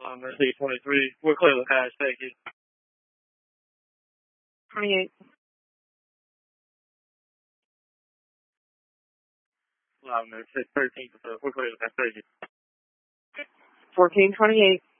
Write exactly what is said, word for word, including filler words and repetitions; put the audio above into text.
Um, Mercy twenty-three. We're clear with hash. Thank you. twenty-eight. Um, Mercy thirteen. We're clear with hash. Thank you. fourteen twenty-eight.